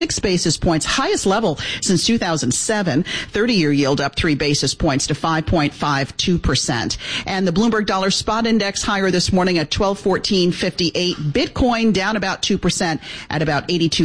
6 basis points, highest level since 2007. 30-year yield up 3 basis points to 5.52%. And the Bloomberg Dollar Spot Index higher this morning at 1214.58. Bitcoin down about 2% at about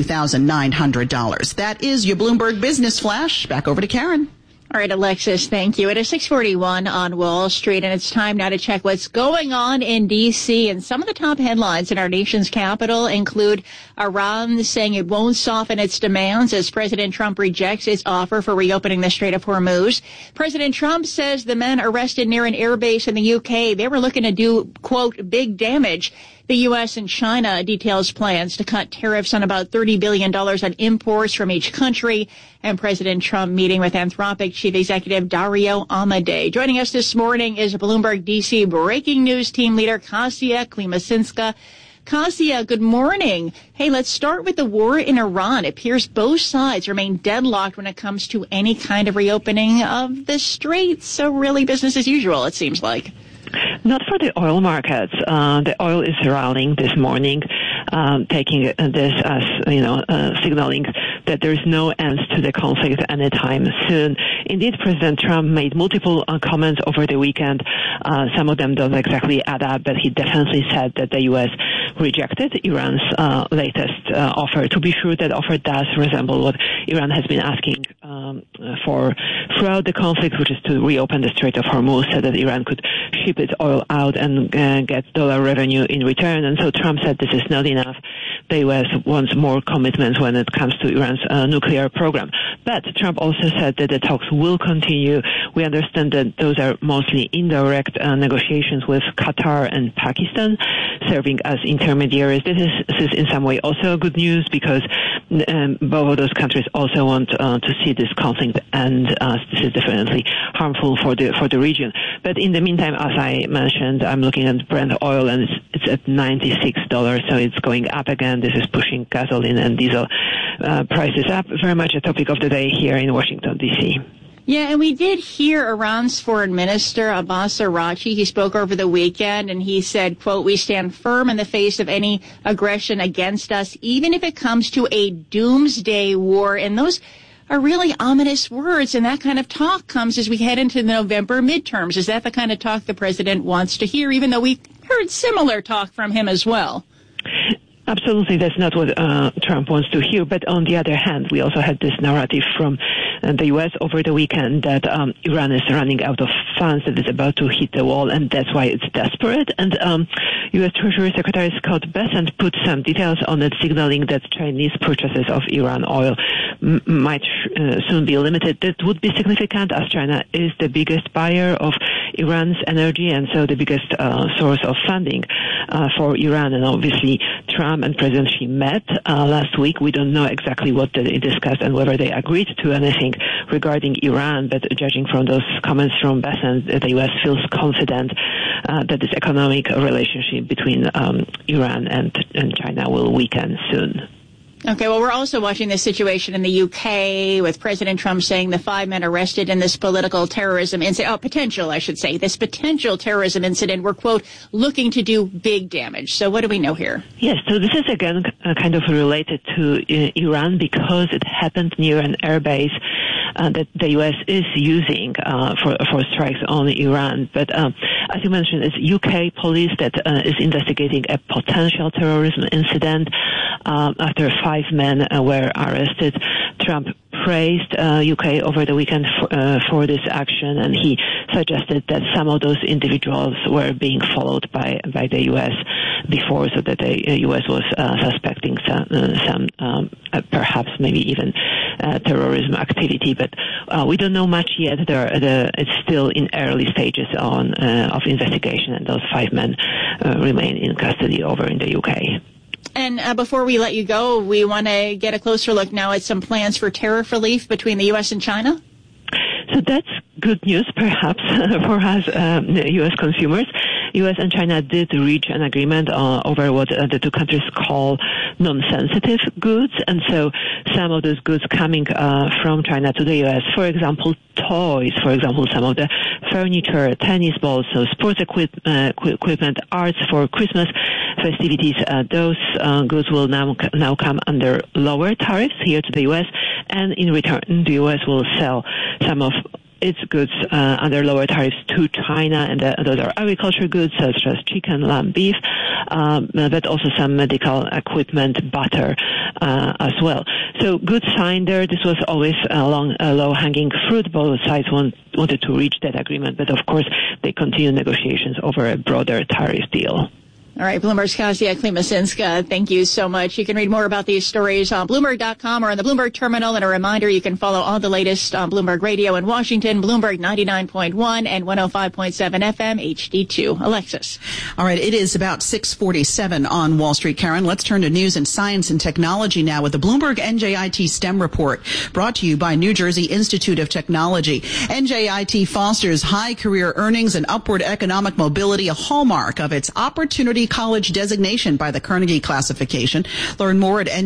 $82,900. That is your Bloomberg Business Flash. Back over to Karen. All right, Alexis, thank you. It is 6:41 on Wall Street, and it's time now to check what's going on in D.C. And some of the top headlines in our nation's capital include Iran saying it won't soften its demands as President Trump rejects its offer for reopening the Strait of Hormuz. President Trump says the men arrested near an airbase in the U.K., they were looking to do, quote, big damage. The U.S. and China details plans to cut tariffs on about $30 billion on imports from each country. And President Trump meeting with Anthropic Chief Executive Dario Amodei. Joining us this morning is Bloomberg D.C. breaking news team leader Kasia Klimasinska. Kasia, good morning. Hey, let's start with the war in Iran. It appears both sides remain deadlocked when it comes to any kind of reopening of the strait. So really business as usual, it seems like. Not for the oil markets. The oil is rallying this morning, taking this as, signaling that there is no end to the conflict anytime soon. Indeed, President Trump made multiple comments over the weekend. Some of them don't exactly add up, but he definitely said that the U.S. rejected Iran's latest offer. To be sure, that offer does resemble what Iran has been asking for throughout the conflict, which is to reopen the Strait of Hormuz so that Iran could ship its oil out and get dollar revenue in return. And so Trump said this is not enough. The U.S. wants more commitments when it comes to Iran's nuclear program. But Trump also said that the talks will continue. We understand that those are mostly indirect negotiations with Qatar and Pakistan, serving as intermediaries. This is in some way also good news because both of those countries also want to see this conflict end. This is definitely harmful for the region. But in the meantime, as I mentioned, I'm looking at Brent oil and it's at $96, so it's going up again. This is pushing gasoline and diesel prices up. Very much a topic of the day here in Washington, D.C. Yeah, and we did hear Iran's foreign minister, Abbas Araghchi. He spoke over the weekend, and he said, quote, "We stand firm in the face of any aggression against us, even if it comes to a doomsday war." And those are really ominous words, and that kind of talk comes as we head into the November midterms. Is that the kind of talk the president wants to hear, even though we heard similar talk from him as well? Absolutely, that's not what Trump wants to hear. But on the other hand, we also had this narrative from the U.S. over the weekend that Iran is running out of funds, that it's about to hit the wall, and that's why it's desperate. And U.S. Treasury Secretary Scott Bessent put some details on it, signaling that Chinese purchases of Iran oil might soon be limited. That would be significant, as China is the biggest buyer of Iran's energy and so the biggest source of funding for Iran. And obviously, Trump and President Xi met last week. We don't know exactly what they discussed and whether they agreed to anything regarding Iran, but judging from those comments from Bessent, the U.S. feels confident that this economic relationship between Iran and China will weaken soon. Okay, well, we're also watching this situation in the U.K. with President Trump saying the 5 men arrested in this political terrorism incident, this potential terrorism incident were, quote, looking to do big damage. So what do we know here? Yes, so this is again kind of related to Iran because it happened near an airbase that the U.S. is using for strikes on Iran. But as you mentioned, it's UK police that is investigating a potential terrorism incident after 5 men were arrested. Trump praised UK over the weekend for this action, and he suggested that some of those individuals were being followed by the U.S. before, so that the U.S. was suspecting some perhaps maybe even terrorism activity. But we don't know much yet. It's still in early stages of investigation, and those 5 men remain in custody over in the UK. And before we let you go, we want to get a closer look now at some plans for tariff relief between the U.S. and China. So that's good news, perhaps, for us U.S. consumers. U.S. and China did reach an agreement over what the two countries call non-sensitive goods. And so some of those goods coming from China to the U.S., for example, toys, for example, some of the furniture, tennis balls, so sports equipment, arts for Christmas, festivities, those goods will now come under lower tariffs here to the U.S., and in return, the U.S. will sell some of its goods under lower tariffs to China, and those are agriculture goods such as chicken, lamb, beef, but also some medical equipment, butter as well. So good sign there. This was always a low-hanging fruit. Both sides wanted to reach that agreement, but of course they continue negotiations over a broader tariff deal. All right, Bloomberg's Kasia Klimasinska, thank you so much. You can read more about these stories on Bloomberg.com or on the Bloomberg Terminal. And a reminder, you can follow all the latest on Bloomberg Radio in Washington, Bloomberg 99.1 and 105.7 FM HD2. Alexis. All right, it is about 6:47 on Wall Street, Karen. Let's turn to news and science and technology now with the Bloomberg NJIT STEM report, brought to you by New Jersey Institute of Technology. NJIT fosters high career earnings and upward economic mobility, a hallmark of its opportunity college designation by the Carnegie classification. Learn more at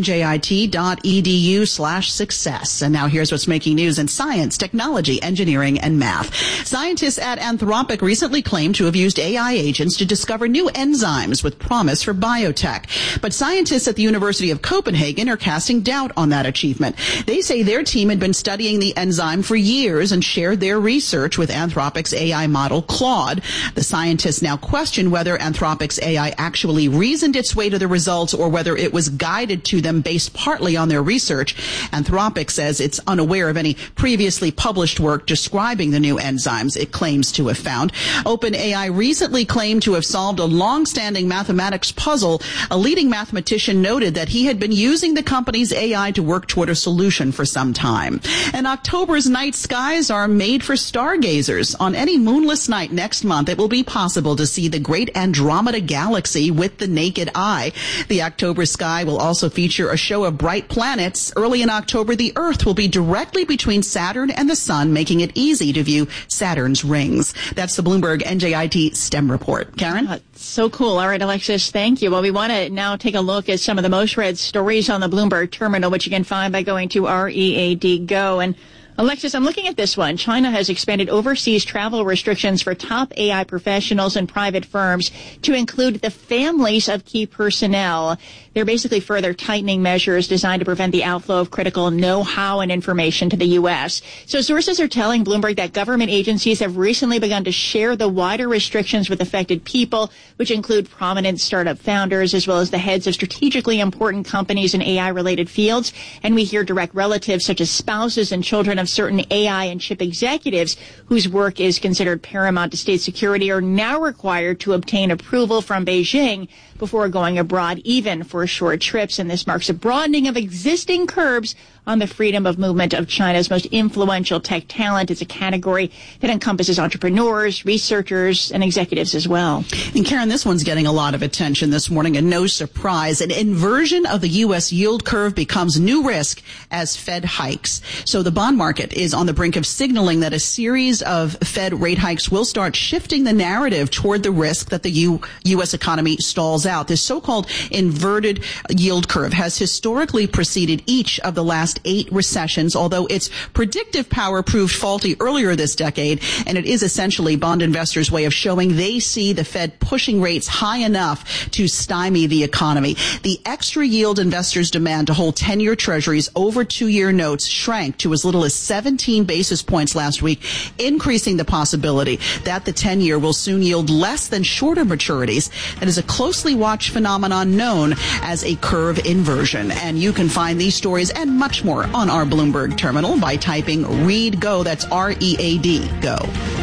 njit.edu/success. And now here's what's making news in science, technology, engineering, and math. Scientists at Anthropic recently claimed to have used AI agents to discover new enzymes with promise for biotech. But scientists at the University of Copenhagen are casting doubt on that achievement. They say their team had been studying the enzyme for years and shared their research with Anthropic's AI model, Claude. The scientists now question whether Anthropic's AI actually reasoned its way to the results or whether it was guided to them based partly on their research. Anthropic says it's unaware of any previously published work describing the new enzymes it claims to have found. OpenAI recently claimed to have solved a long-standing mathematics puzzle. A leading mathematician noted that he had been using the company's AI to work toward a solution for some time. And October's night skies are made for stargazers. On any moonless night next month, it will be possible to see the great Andromeda Galaxy with the naked eye. The October sky will also feature a show of bright planets. Early in October, the Earth will be directly between Saturn and the Sun, making it easy to view Saturn's rings. That's the Bloomberg NJIT STEM report. Karen? So cool. All right, Alexis, thank you. Well, we want to now take a look at some of the most read stories on the Bloomberg Terminal, which you can find by going to READ Go. And Alexis, I'm looking at this one. China has expanded overseas travel restrictions for top AI professionals and private firms to include the families of key personnel. They're basically further tightening measures designed to prevent the outflow of critical know-how and information to the U.S. So sources are telling Bloomberg that government agencies have recently begun to share the wider restrictions with affected people, which include prominent startup founders as well as the heads of strategically important companies in AI-related fields. And we hear direct relatives such as spouses and children of certain AI and chip executives whose work is considered paramount to state security are now required to obtain approval from Beijing before going abroad, even for short trips. And this marks a broadening of existing curbs on the freedom of movement of China's most influential tech talent. It's a category that encompasses entrepreneurs, researchers, and executives as well. And Karen, this one's getting a lot of attention this morning, and no surprise. An inversion of the U.S. yield curve becomes new risk as Fed hikes. So the bond market is on the brink of signaling that a series of Fed rate hikes will start shifting the narrative toward the risk that the U.S. economy stalls out. This so-called inverted yield curve has historically preceded each of the last 8 recessions, although its predictive power proved faulty earlier this decade, and it is essentially bond investors' way of showing they see the Fed pushing rates high enough to stymie the economy. The extra yield investors demand to hold 10-year treasuries over 2-year notes shrank to as little as 17 basis points last week, increasing the possibility that the 10-year will soon yield less than shorter maturities. That is a closely watched phenomenon known as a curve inversion. And you can find these stories and much more on our Bloomberg Terminal by typing READ GO. That's READ GO.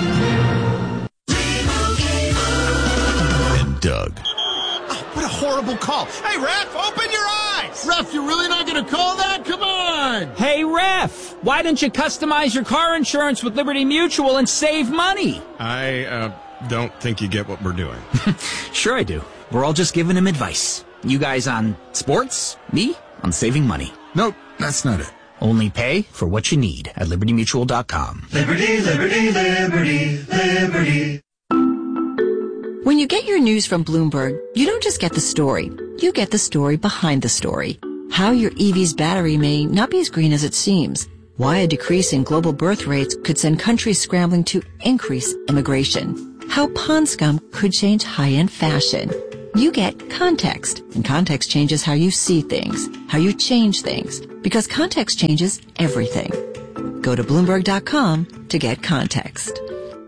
And Doug. Oh, what a horrible call. Hey, Ref, open your eyes. Ref, you're really not going to call that? Come on. Hey, Ref, why don't you customize your car insurance with Liberty Mutual and save money? I don't think you get what we're doing. Sure I do. We're all just giving him advice. You guys on sports, me on saving money. Nope, that's not it. Only pay for what you need at LibertyMutual.com. Liberty, liberty, liberty, liberty. When you get your news from Bloomberg, you don't just get the story. You get the story behind the story. How your EV's battery may not be as green as it seems. Why a decrease in global birth rates could send countries scrambling to increase immigration. How pond scum could change high-end fashion. You get context, and context changes how you see things, how you change things, because context changes everything. Go to Bloomberg.com to get context.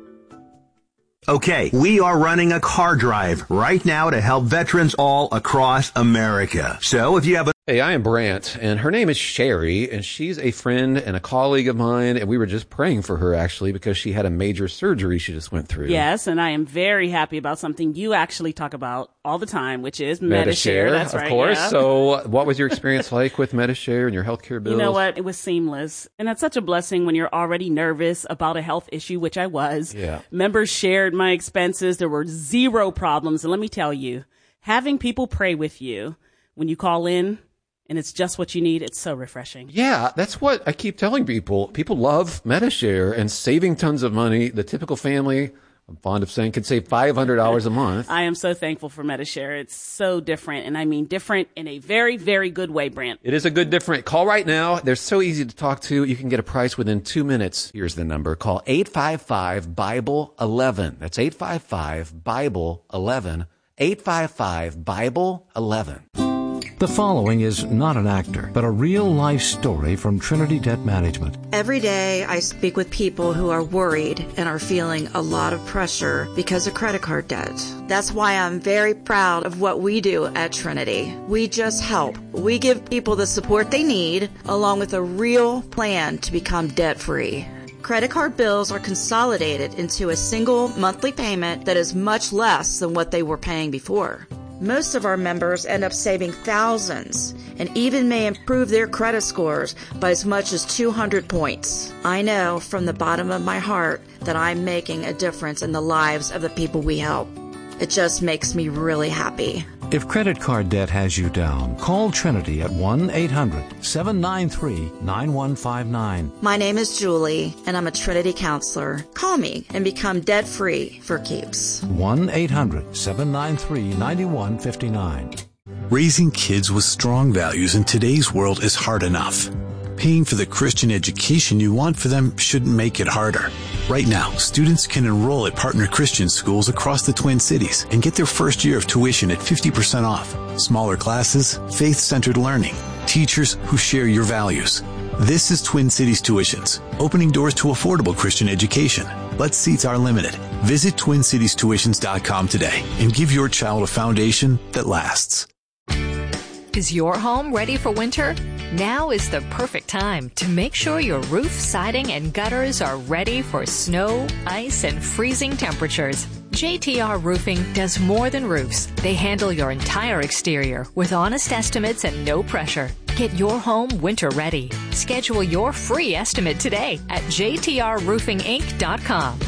Okay, we are running a car drive right now to help veterans all across America. So if you have Hey, I am Brant, and her name is Sherry, and she's a friend and a colleague of mine, and we were just praying for her, actually, because she had a major surgery she just went through. Yes, and I am very happy about something you actually talk about all the time, which is Medi-Share. That's right, of course. Yeah. So what was your experience like with Medi-Share and your healthcare bills? You know what? It was seamless. And that's such a blessing when you're already nervous about a health issue, which I was. Yeah. Members shared my expenses. There were zero problems. And let me tell you, having people pray with you when you call in, and it's just what you need, it's so refreshing. Yeah, that's what I keep telling people. People love Medi-Share and saving tons of money. The typical family, I'm fond of saying, could save $500 a month. I am so thankful for Medi-Share. It's so different, and I mean different in a very, very good way, Brant. It is a good different. Call right now. They're so easy to talk to. You can get a price within 2 minutes. Here's the number. Call 855-BIBLE-11. That's 855-BIBLE-11. 855-BIBLE-11. The following is not an actor, but a real-life story from Trinity Debt Management. Every day I speak with people who are worried and are feeling a lot of pressure because of credit card debt. That's why I'm very proud of what we do at Trinity. We just help. We give people the support they need, along with a real plan to become debt-free. Credit card bills are consolidated into a single monthly payment that is much less than what they were paying before. Most of our members end up saving thousands and even may improve their credit scores by as much as 200 points. I know from the bottom of my heart that I'm making a difference in the lives of the people we help. It just makes me really happy. If credit card debt has you down, call Trinity at 1-800-793-9159. My name is Julie, and I'm a Trinity counselor. Call me and become debt-free for keeps. 1-800-793-9159. Raising kids with strong values in today's world is hard enough. Paying for the Christian education you want for them shouldn't make it harder. Right now, students can enroll at partner Christian schools across the Twin Cities and get their first year of tuition at 50% off. Smaller classes, faith-centered learning, teachers who share your values. This is Twin Cities Tuitions, opening doors to affordable Christian education. But seats are limited. Visit TwinCitiesTuitions.com today and give your child a foundation that lasts. Is your home ready for winter? Now is the perfect time to make sure your roof, siding, and gutters are ready for snow, ice, and freezing temperatures. JTR Roofing does more than roofs. They handle your entire exterior with honest estimates and no pressure. Get your home winter ready. Schedule your free estimate today at jtrroofinginc.com.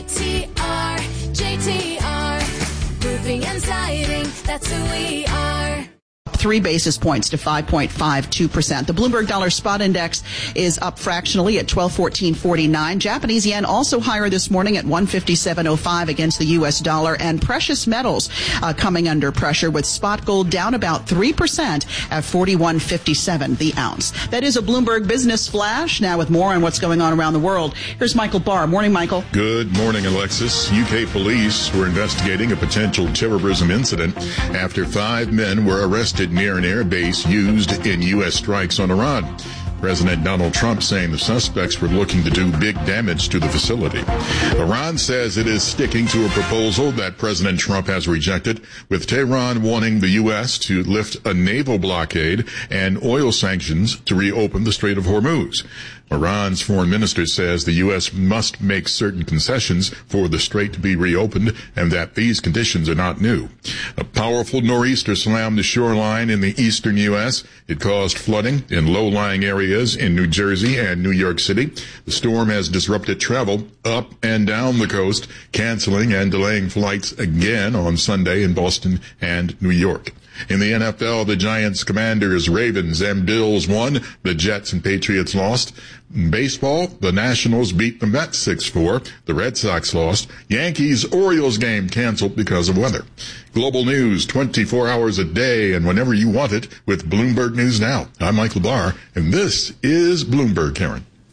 JTR, Roofing and Siding, that's who we are. 3 basis points to 5.52%. The Bloomberg Dollar Spot Index is up fractionally at 1214.49. Japanese yen also higher this morning at 157.05 against the U.S. dollar. And precious metals coming under pressure with spot gold down about 3% at 41.57 the ounce. That is a Bloomberg Business Flash. Now with more on what's going on around the world, here's Michael Barr. Morning, Michael. Good morning, Alexis. UK police were investigating a potential terrorism incident after 5 men were arrested near an air base used in U.S. strikes on Iran. President Donald Trump saying the suspects were looking to do big damage to the facility. Iran says it is sticking to a proposal that President Trump has rejected, with Tehran wanting the U.S. to lift a naval blockade and oil sanctions to reopen the Strait of Hormuz. Iran's foreign minister says the U.S. must make certain concessions for the strait to be reopened and that these conditions are not new. A powerful nor'easter slammed the shoreline in the eastern U.S. It caused flooding in low-lying areas in New Jersey and New York City. The storm has disrupted travel up and down the coast, canceling and delaying flights again on Sunday in Boston and New York. In the NFL, the Giants, Commanders, Ravens, and Bills won. The Jets and Patriots lost. In baseball, the Nationals beat the Mets 6-4. The Red Sox lost. Yankees-Orioles game canceled because of weather. Global news 24 hours a day and whenever you want it with Bloomberg News Now. I'm Michael Barr, and this is Bloomberg, Karen.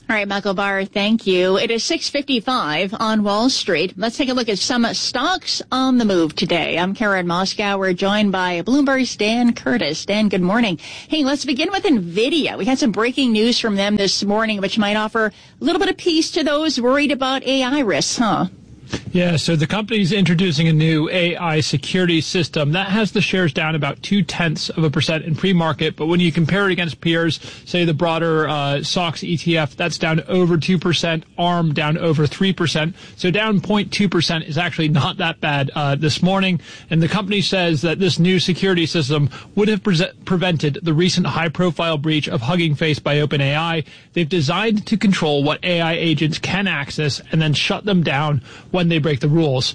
All right, Michael Barr, thank you. It is 6:55 on Wall Street. Let's take a look at some stocks on the move today. I'm Karen Moscow. We're joined by Bloomberg's Dan Curtis. Dan, good morning. Hey, let's begin with NVIDIA. We had some breaking news from them this morning, which might offer a little bit of peace to those worried about AI risks, huh? Yeah, so the company's introducing a new AI security system that has the shares down about 0.2% in pre-market. But when you compare it against peers, say the broader SOX ETF, that's down over 2%, ARM down over 3%. So down 0.2% is actually not that bad this morning. And the company says that this new security system would have prevented the recent high-profile breach of Hugging Face by OpenAI. They've designed to control what AI agents can access and then shut them down when they break the rules.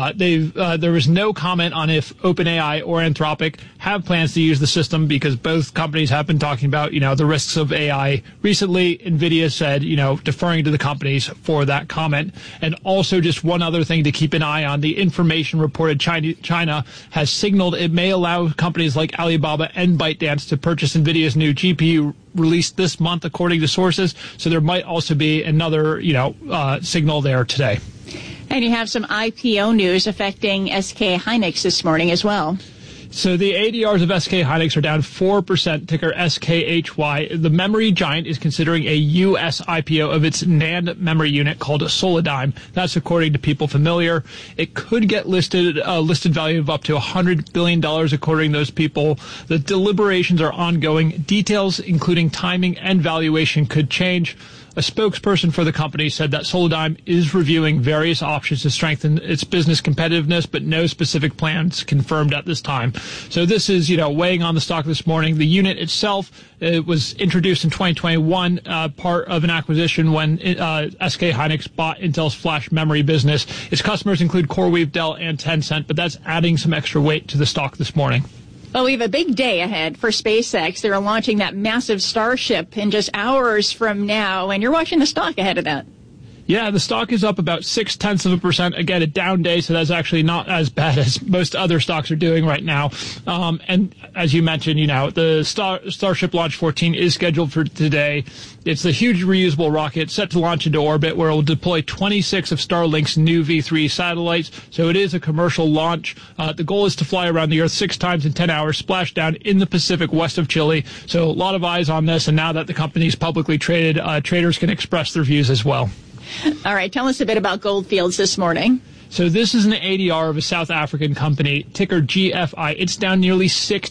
There was no comment on if OpenAI or Anthropic have plans to use the system because both companies have been talking about, the risks of AI. Recently, NVIDIA said, deferring to the companies for that comment. And also just one other thing to keep an eye on, the information reported China has signaled it may allow companies like Alibaba and ByteDance to purchase NVIDIA's new GPU released this month, according to sources. So there might also be another, signal there today. And you have some IPO news affecting SK Hynix this morning as well. So the ADRs of SK Hynix are down 4%, ticker SKHY. The memory giant is considering a U.S. IPO of its NAND memory unit called Solidigm. That's according to people familiar. It could get listed value of up to $100 billion, according to those people. The deliberations are ongoing. Details, including timing and valuation, could change. A spokesperson for the company said that Solidigm is reviewing various options to strengthen its business competitiveness, but no specific plans confirmed at this time. So this is, weighing on the stock this morning. The unit itself was introduced in 2021, part of an acquisition when SK Hynix bought Intel's flash memory business. Its customers include CoreWeave, Dell, and Tencent, but that's adding some extra weight to the stock this morning. Well, we have a big day ahead for SpaceX. They're launching that massive Starship in just hours from now, and you're watching the stock ahead of that. Yeah, the stock is up about 0.6%. Again, a down day, so that's actually not as bad as most other stocks are doing right now. And as you mentioned, the Starship Launch 14 is scheduled for today. It's the huge reusable rocket set to launch into orbit where it will deploy 26 of Starlink's new V3 satellites. So it is a commercial launch. The goal is to fly around the Earth 6 times in 10 hours, splash down in the Pacific west of Chile. So a lot of eyes on this, and now that the company is publicly traded, traders can express their views as well. All right, tell us a bit about Goldfields this morning. So this is an ADR of a South African company, ticker GFI. It's down nearly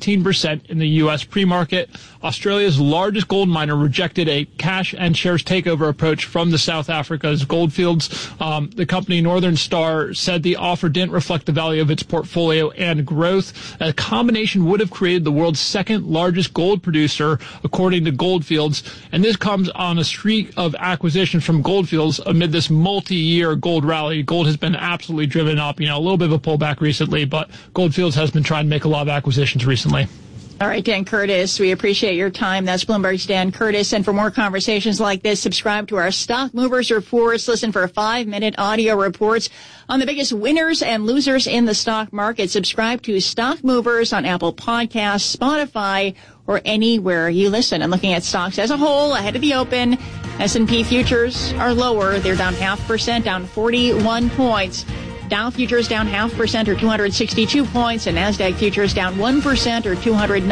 16% in the U.S. pre-market. Australia's largest gold miner rejected a cash and shares takeover approach from the South Africa's Goldfields. The company Northern Star said the offer didn't reflect the value of its portfolio and growth. A combination would have created the world's second largest gold producer, according to Goldfields. And this comes on a streak of acquisitions from Goldfields amid this multi-year gold rally. Gold has been absolutely driven up, a little bit of a pullback recently, but Goldfields has been trying to make a lot of acquisitions recently. All right, Dan Curtis, we appreciate your time. That's Bloomberg's Dan Curtis. And for more conversations like this, subscribe to our Stock Movers Reports. Listen for 5-minute audio reports on the biggest winners and losers in the stock market. Subscribe to Stock Movers on Apple Podcasts, Spotify, or anywhere you listen. And looking at stocks as a whole, ahead of the open, S&P futures are lower. They're down 0.5%, down 41 points. Dow futures down 0.5% or 262 points, and NASDAQ futures down 1% or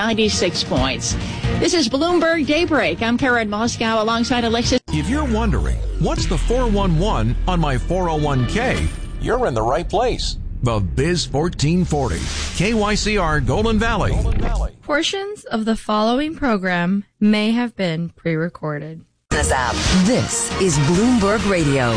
296 points. This is Bloomberg Daybreak. I'm Karen Moscow alongside Alexis. If you're wondering, what's the 411 on my 401k? You're in the right place. The Biz 1440, KYCR Golden Valley. Portions of the following program may have been pre-recorded. This is Bloomberg Radio.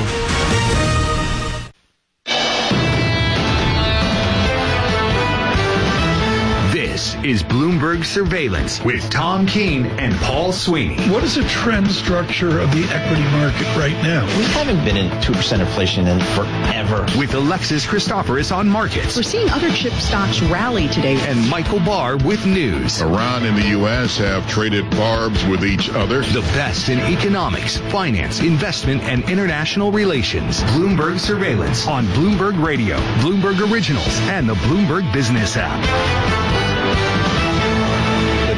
This is Bloomberg Surveillance with Tom Keene and Paul Sweeney. What is the trend structure of the equity market right now? We haven't been in 2% inflation in forever. With Alexis Christoforous on markets. We're seeing other chip stocks rally today. And Michael Barr with news. Iran and the U.S. have traded barbs with each other. The best in economics, finance, investment, and international relations. Bloomberg Surveillance on Bloomberg Radio, Bloomberg Originals, and the Bloomberg Business app. The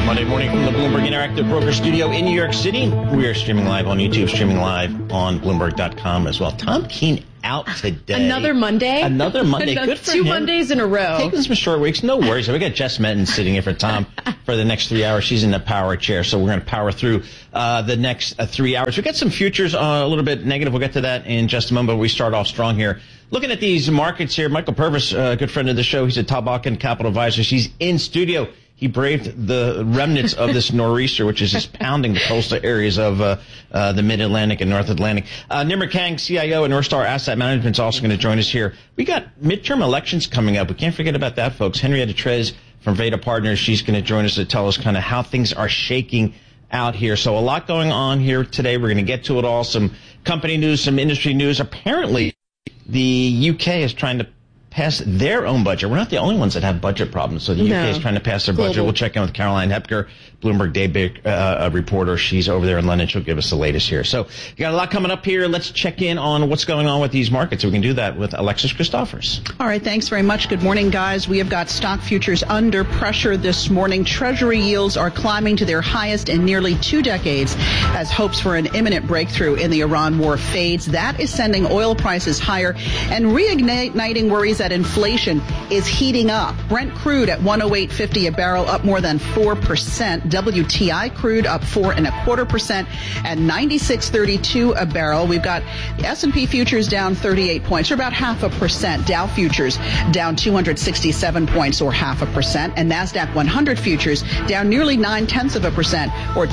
Monday morning from the Bloomberg Interactive Broker Studio in New York City. We are streaming live on YouTube, streaming live on Bloomberg.com as well. Tom Keene out today. Another Monday? Good for 2 him. Mondays in a row. Taking some short weeks. No worries. We got Jess Metten sitting in for Tom for the next 3 hours. She's in the power chair, so we're going to power through the next 3 hours. We got some futures a little bit negative. We'll get to that in just a moment, but we start off strong here. Looking at these markets here, Michael Purvis, a good friend of the show, he's at Taubakan Capital Advisors. He's in studio. He braved the remnants of this nor'easter, which is just pounding the coastal areas of the Mid-Atlantic and North Atlantic. Nimmer Kang, CIO at North Star Asset Management, is also going to join us here. We got midterm elections coming up. We can't forget about that, folks. Henrietta Trez from Veda Partners, she's going to join us to tell us kind of how things are shaking out here. So a lot going on here today. We're going to get to it all. Some company news, some industry news. Apparently, the UK is trying to pass their own budget. We're not the only ones that have budget problems. So the UK is trying to pass their budget. We'll check in with Caroline Hepker, Bloomberg Daybreak reporter. She's over there in London. She'll give us the latest here. So you got a lot coming up here. Let's check in on what's going on with these markets. We can do that with Alexis Christophers. All right. Thanks very much. Good morning, guys. We have got stock futures under pressure this morning. Treasury yields are climbing to their highest in nearly 2 decades as hopes for an imminent breakthrough in the Iran war fades. That is sending oil prices higher and reigniting worries that inflation is heating up. Brent crude at $108.50 a barrel, up more than 4%. WTI crude up 4.25% at $96.32 a barrel. We've got the S&P futures down 38 points, or about 0.5%. Dow futures down 267 points, or 0.5%. And NASDAQ 100 futures down nearly 0.9%, or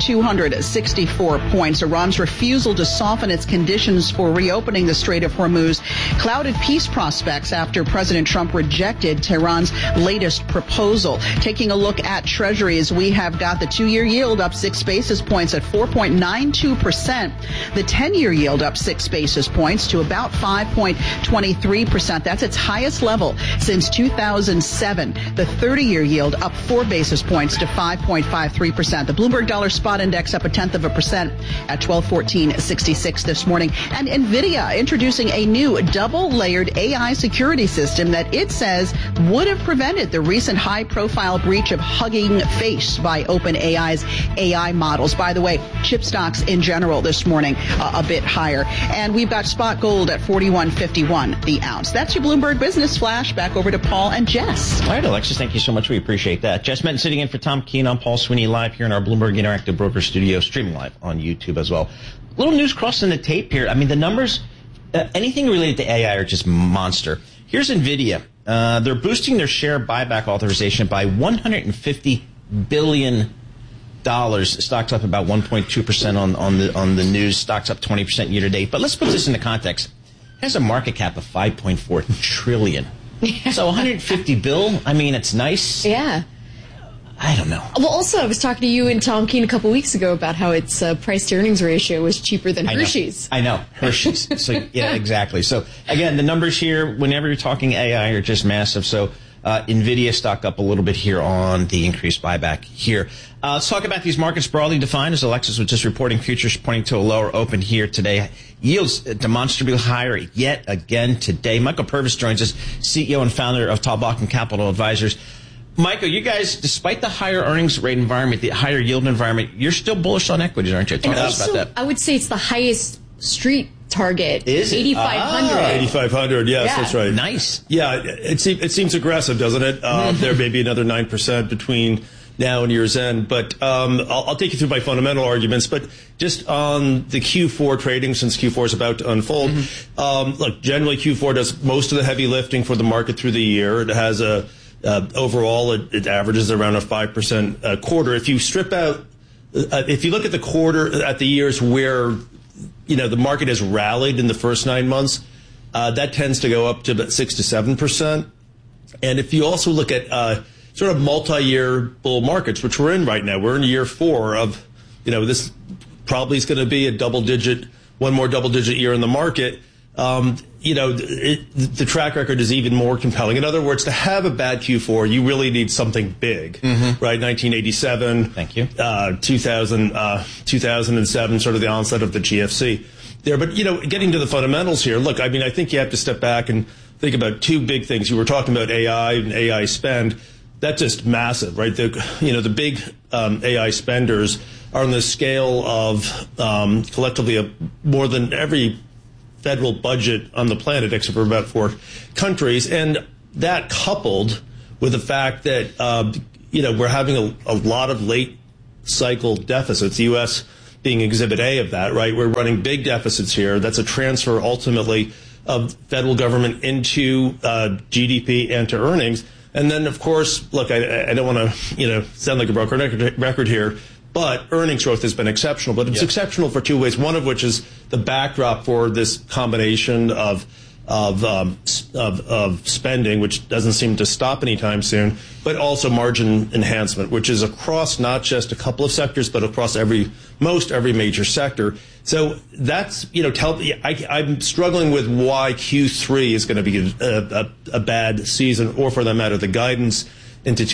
264 points. Iran's refusal to soften its conditions for reopening the Strait of Hormuz clouded peace prospects after President Trump rejected Tehran's latest proposal. Taking a look at treasuries, we have got the 2-year yield up 6 basis points at 4.92%. The 10-year yield up 6 basis points to about 5.23%. That's its highest level since 2007. The 30-year yield up 4 basis points to 5.53%. The Bloomberg Dollar Spot Index up 0.1% at 1214.66 this morning. And NVIDIA introducing a new double-layered AI security system that it says would have prevented the recent high-profile breach of Hugging Face by OpenAI's AI models. By the way, chip stocks in general this morning a bit higher. And we've got spot gold at $41.51 the ounce. That's your Bloomberg Business Flash. Back over to Paul and Jess. All right, Alexis, thank you so much. We appreciate that. Jess Metten sitting in for Tom Keene. I'm Paul Sweeney, live here in our Bloomberg Interactive Broker Studio, streaming live on YouTube as well. Little news crossing the tape here. I mean, the numbers, anything related to AI are just monster. Here's NVIDIA. They're boosting their share buyback authorization by $150 billion. Stock's up about 1.2% on the news. Stock's up 20% year to date. But let's put this into context. It has a market cap of $5.4 trillion. So 150 bill. I mean, it's nice. Yeah. I don't know. Well, also, I was talking to you and Tom Keene a couple weeks ago about how its price-to-earnings ratio was cheaper than Hershey's. I know. Hershey's. So, yeah, exactly. So, again, the numbers here, whenever you're talking AI, are just massive. So, NVIDIA stock up a little bit here on the increased buyback here. Let's talk about these markets broadly defined, as Alexis was just reporting. Futures pointing to a lower open here today. Yields demonstrably higher yet again today. Michael Purvis joins us, CEO and founder of Taubakan Capital Advisors. Michael, you guys, despite the higher earnings rate environment, the higher yield environment, you're still bullish on equities, aren't you? Talk to us about that. I would say it's the highest street target. Is it? 8,500. 8,500, yes, yeah. That's right. Nice. Yeah, it seems aggressive, doesn't it? There may be another 9% between now and year's end. But I'll take you through my fundamental arguments. But just on the Q4 trading, since Q4 is about to unfold, look, generally Q4 does most of the heavy lifting for the market through the year. It has overall, it averages around a 5% quarter. If you strip out, if you look at the quarter, at the years where, the market has rallied in the first 9 months, that tends to go up to about 6 to 7%. And if you also look at sort of multi-year bull markets, which we're in right now, we're in year 4 of, this probably is going to be one more double-digit year in the market. The track record is even more compelling. In other words, to have a bad Q4, you really need something big, right? 1987. Thank you. 2007, sort of the onset of the GFC there. But, getting to the fundamentals here, look, I think you have to step back and think about two big things. You were talking about AI and AI spend. that's just massive, right? The big AI spenders are on the scale of collectively more than every federal budget on the planet, except for about 4 countries. And that coupled with the fact that, we're having a lot of late cycle deficits, the U.S. being exhibit A of that, right? We're running big deficits here. That's a transfer ultimately of federal government into GDP and to earnings. And then, of course, look, I don't want to, sound like a broken record here, but earnings growth has been exceptional. But it's exceptional for 2 ways. One of which is the backdrop for this combination of spending, which doesn't seem to stop anytime soon, but also margin enhancement, which is across not just a couple of sectors, but across most every major sector. So that's, I'm struggling with why Q3 is going to be a bad season, or for that matter, the guidance into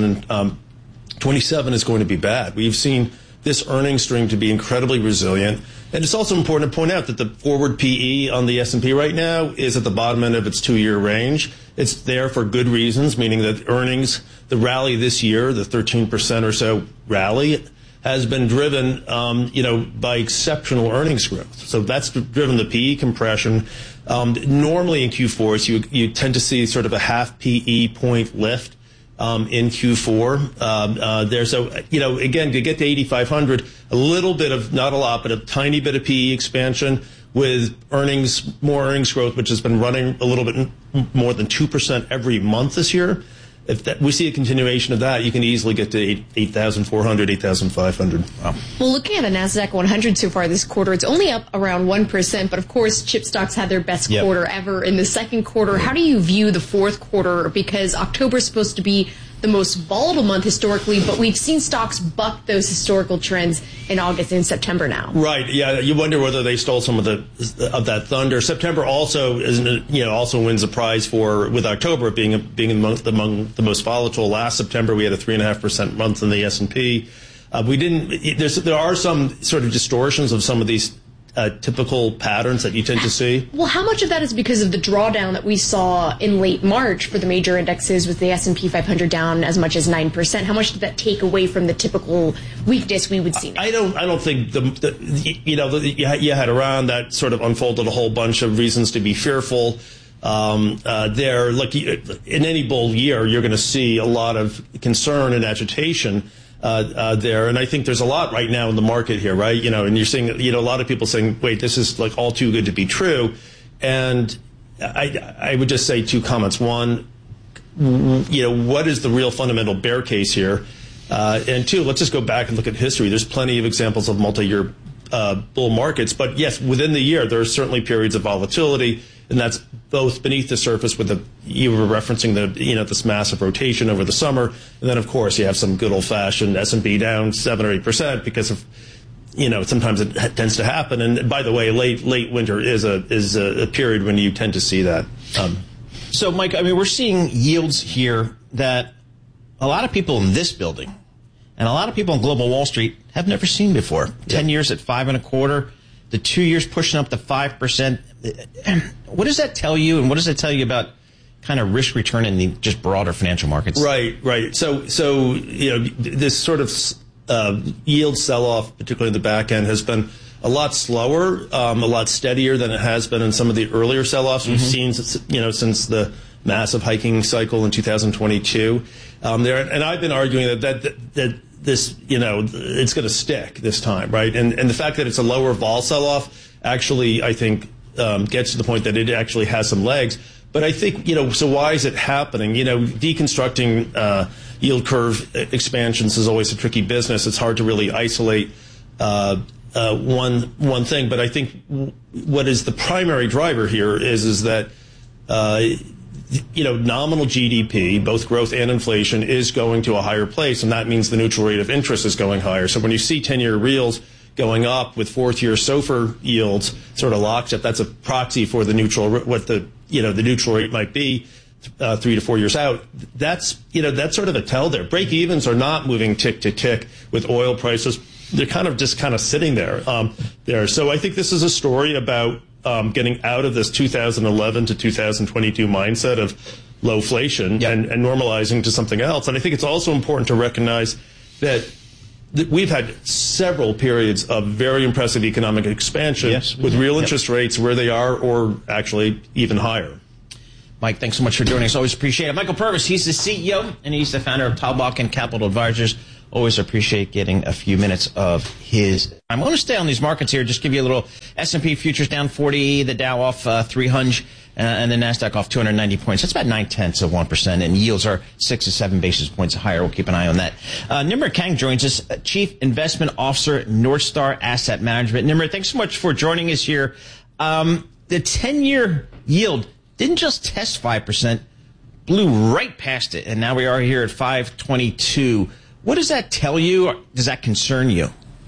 2027 is going to be bad. We've seen this earnings stream to be incredibly resilient. And it's also important to point out that the forward PE on the S&P right now is at the bottom end of its 2-year range. It's there for good reasons, meaning that earnings, the rally this year, the 13% or so rally, has been driven, by exceptional earnings growth. So that's driven the PE compression. Normally in Q4, you tend to see sort of a half PE point lift in Q4 there. So, again, to get to 8,500, a little bit of, not a lot, but a tiny bit of PE expansion with more earnings growth, which has been running a little bit more than 2% every month this year. If we see a continuation of that, you can easily get to 8,400, 8,500. Wow. Well, looking at the NASDAQ 100 so far this quarter, it's only up around 1%. But, of course, chip stocks had their best quarter ever in the second quarter. How do you view the fourth quarter? Because October is supposed to be the most volatile month historically, but we've seen stocks buck those historical trends in August and September now. Right. Yeah. You wonder whether they stole some of that thunder. September also also wins a prize with October being among the most volatile. Last September we had a 3.5% month in the S&P. There are some sort of distortions of some of these typical patterns that you tend to see. Well, how much of that is because of the drawdown that we saw in late March for the major indexes, with the S&P 500 down as much as 9%? How much did that take away from the typical weakness we would see now? I don't think you had around that sort of unfolded a whole bunch of reasons to be fearful. Look, in any bull year, you're going to see a lot of concern and agitation there. And I think there's a lot right now in the market here, right? And you're seeing, a lot of people saying, wait, this is like all too good to be true. And I would just say 2 comments. One, what is the real fundamental bear case here? And 2, let's just go back and look at history. There's plenty of examples of multi-year bull markets. But yes, within the year, there are certainly periods of volatility. And that's both beneath the surface you were referencing this massive rotation over the summer. And then, of course, you have some good old-fashioned S&P down 7 or 8% because of, sometimes it tends to happen. And by the way, late winter is a period when you tend to see that. So, Mike, we're seeing yields here that a lot of people in this building and a lot of people on Global Wall Street have never seen before. 10 years at 5.25%. The 2 years pushing up to 5%. What does that tell you, and what does it tell you about kind of risk return in the just broader financial markets? Right. So this sort of yield sell-off, particularly in the back end, has been a lot slower, a lot steadier than it has been in some of the earlier sell-offs we've seen, since the massive hiking cycle in 2022. And I've been arguing that this, it's going to stick this time, right? And the fact that it's a lower vol sell-off actually, I think, gets to the point that it actually has some legs. But I think, so why is it happening? Deconstructing yield curve expansions is always a tricky business. It's hard to really isolate one thing. But I think what is the primary driver here is that nominal GDP, both growth and inflation, is going to a higher place, and that means the neutral rate of interest is going higher. So when you see 10-year reals going up with fourth-year SOFR yields sort of lockstep, that's a proxy for the neutral, what the neutral rate might be 3 to 4 years out. That's sort of a tell there. Break evens are not moving tick to tick with oil prices. They're kind of sitting there. So I think this is a story about getting out of this 2011 to 2022 mindset of lowflation and normalizing to something else. And I think it's also important to recognize that we've had several periods of very impressive economic expansion with real interest rates where they are or actually even higher. Mike, thanks so much for joining us. Always appreciate it. Michael Purvis, he's the CEO and he's the founder of Talbot and Capital Advisors. Always appreciate getting a few minutes of his. I'm going to stay on these markets here. Just give you a little S&P futures down 40, the Dow off 300, and the NASDAQ off 290 points. That's about 0.9%, and yields are 6 to 7 basis points higher. We'll keep an eye on that. Nimrod Kang joins us, Chief Investment Officer, North Star Asset Management. Nimrod, thanks so much for joining us here. The 10-year yield didn't just test 5%, blew right past it, and now we are here at 5.22. What does that tell you? Does that concern you?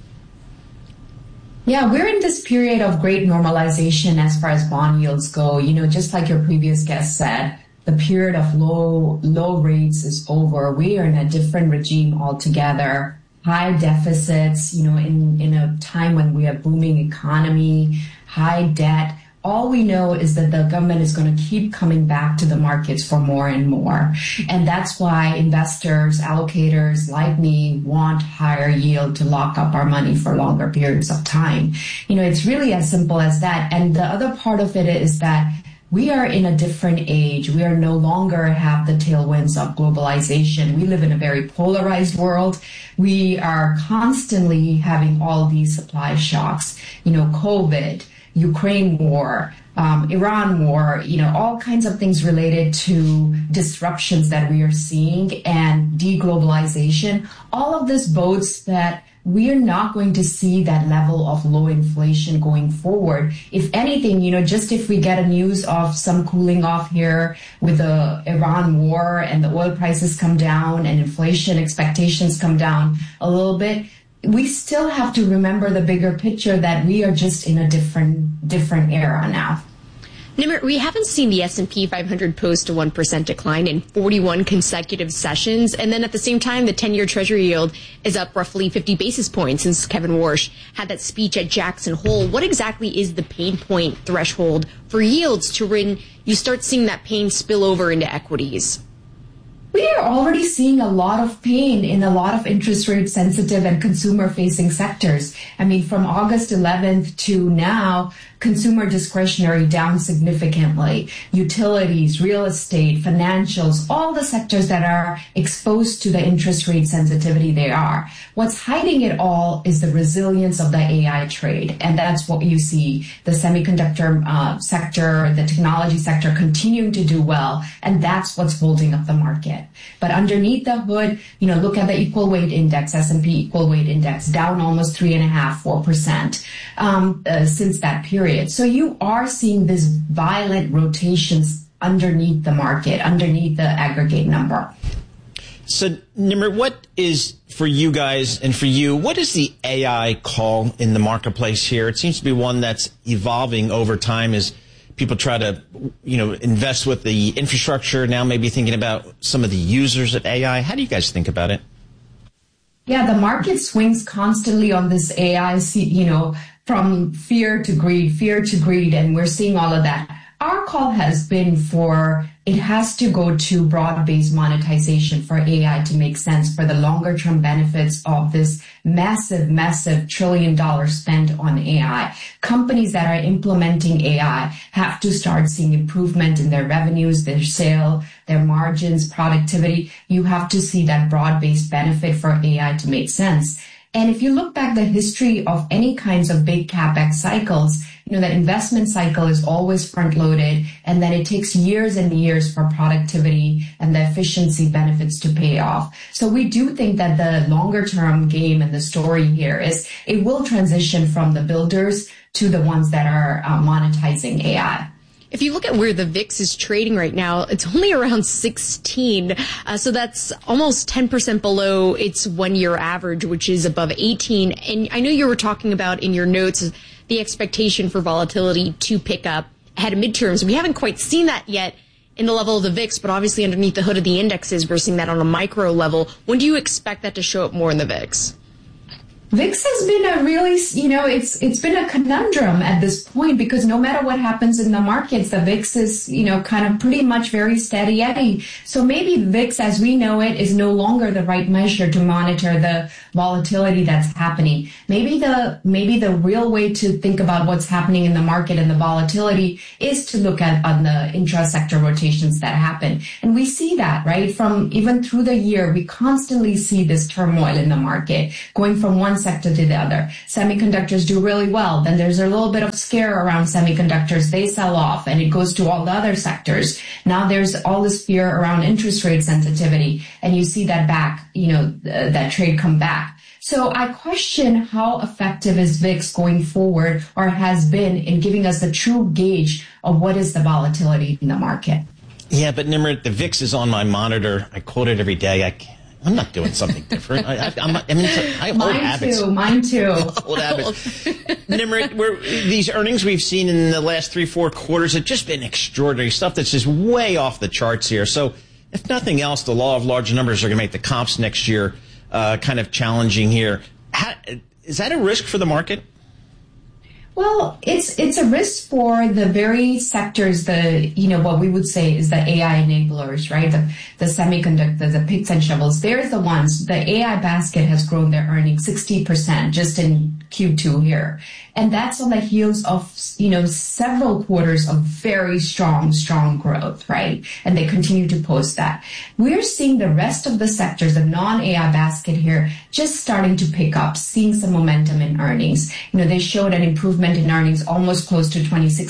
Yeah, we're in this period of great normalization as far as bond yields go. You know, just like your previous guest said, the period of low rates is over. We are in a different regime altogether. High deficits, you know, in a time when we have booming economy, high debt. All we know is that the government is going to keep coming back to the markets for more and more. And that's why investors, allocators like me want higher yield to lock up our money for longer periods of time. You know, it's really as simple as that. And the other part of it is that we are in a different age. We are no longer have the tailwinds of globalization. We live in a very polarized world. We are constantly having all these supply shocks, you know, COVID, Ukraine war, Iran war, you know, all kinds of things related to disruptions that we are seeing and deglobalization. All of this bodes that we are not going to see that level of low inflation going forward. If anything, you know, just if we get a news of some cooling off here with the Iran war and the oil prices come down and inflation expectations come down a little bit, we still have to remember the bigger picture that we are just in a different era now. Nimrod, we haven't seen the S&P 500 post a 1% decline in 41 consecutive sessions. And then at the same time, the 10-year Treasury yield is up roughly 50 basis points since Kevin Warsh had that speech at Jackson Hole. What exactly is the pain point threshold for yields to when you start seeing that pain spill over into equities? We are already seeing a lot of pain in a lot of interest rate sensitive and consumer facing sectors. I mean, from August 11th to now, consumer discretionary down significantly. Utilities, real estate, financials, all the sectors that are exposed to the interest rate sensitivity they are. What's hiding it all is the resilience of the AI trade. And that's what you see, the semiconductor sector, the technology sector continuing to do well. And that's what's holding up the market. But underneath the hood, you know, look at the equal weight index, S&P equal weight index, down almost 3.5–4% since that period. So you are seeing this violent rotations underneath the market, underneath the aggregate number. So, Nimrod, what is, for you guys and for you, what is the AI call in the marketplace here? It seems to be one that's evolving over time as people try to, you know, invest with the infrastructure, now maybe thinking about some of the users of AI. How do you guys think about it? Yeah, the market swings constantly on this AI, you know, from fear to greed, and we're seeing all of that. Our call has been for it has to go to broad-based monetization for AI to make sense for the longer-term benefits of this massive $1 trillion spend on AI. Companies that are implementing AI have to start seeing improvement in their revenues, their sale, their margins, productivity. You have to see that broad-based benefit for AI to make sense. And if you look back the history of any kinds of big CapEx cycles, you know, the investment cycle is always front-loaded, and then it takes years and years for productivity and the efficiency benefits to pay off. So we do think that the longer-term game and the story here is it will transition from the builders to the ones that are monetizing AI. If you look at where the VIX is trading right now, it's only around 16. So that's almost 10% below its 1-year average, which is above 18. And I know you were talking about in your notes the expectation for volatility to pick up ahead of midterms. We haven't quite seen that yet in the level of the VIX, but obviously underneath the hood of the indexes, we're seeing that on a micro level. When do you expect that to show up more in the VIX? VIX has been a really, it's been a conundrum at this point, because no matter what happens in the markets, the VIX is, kind of pretty much very steady Eddie. So maybe VIX as we know it is no longer the right measure to monitor the volatility that's happening. Maybe the real way to think about what's happening in the market and the volatility is to look at on the intra-sector rotations that happen. And we see that, right? From even through the year, we constantly see this turmoil in the market going from one sector to the other. Semiconductors do really well. Then there's a little bit of scare around semiconductors. They sell off and it goes to all the other sectors. Now there's all this fear around interest rate sensitivity, and you see that back, that trade come back. So I question how effective is VIX going forward, or has been, in giving us a true gauge of what is the volatility in the market. Yeah, but Nimrit, the VIX is on my monitor. I quote it every day. I'm not doing something different. I have old habits. Mine too. Old habits. Nimrit, these earnings we've seen in the last 3-4 quarters have just been extraordinary stuff that's just way off the charts here. So, if nothing else, the law of large numbers are going to make the comps next year kind of challenging here. Is that a risk for the market? Well, it's a risk for the very sectors, what we would say is the AI enablers, right? The semiconductor, the picks and shovels. They're the ones. The AI basket has grown their earnings 60% just in Q2 here. And that's on the heels of, several quarters of very strong growth, right? And they continue to post that. We're seeing the rest of the sectors, the non-AI basket here, just starting to pick up, seeing some momentum in earnings. They showed an improvement in earnings almost close to